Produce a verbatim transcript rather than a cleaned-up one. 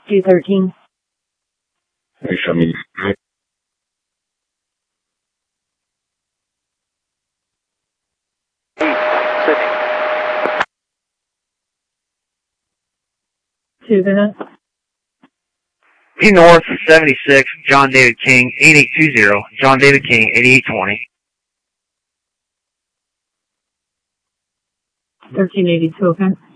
two thirteen. Hey, show me. Two minutes. P North seventy-six, John David King, eighty-eight twenty. John David King, eighty-eight twenty. thirteen eighty-two, okay.